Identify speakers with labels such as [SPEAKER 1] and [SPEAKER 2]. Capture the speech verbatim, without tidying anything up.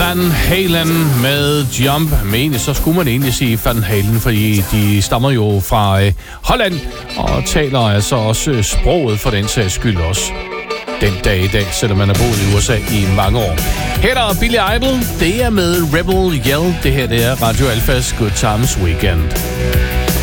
[SPEAKER 1] Van Halen med Jump. Men egentlig, så skulle man egentlig sige Van Halen, fordi de stammer jo fra øh, Holland og taler altså også sproget for den sags skyld også den dag i dag, selvom man har boet i U S A i mange år. Her er Billy Idol. Det er med Rebel Yell. Det her det er Radio Alphas Good Times Weekend.